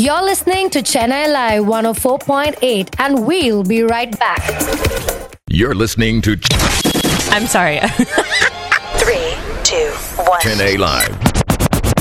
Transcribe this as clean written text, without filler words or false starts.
You're listening to Chennai Live 104.8 and we'll be right back. You're listening to I'm sorry. 3, 2, 1. Chennai Live.